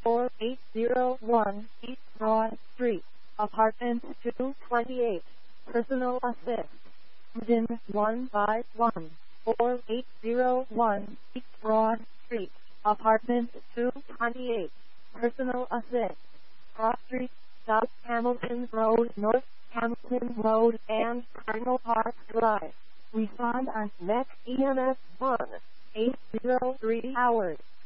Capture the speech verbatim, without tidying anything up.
four eight zero one East Broad Street, Apartment two twenty-eight, Personal Assist. Within one five one, four eight zero one East Broad Street, Apartment two twenty-eight, Personal Assist. Cross Street, South Hamilton Road, North Hamilton Road, and Colonel Park Drive. Respond at next E M S one, eight zero three hours.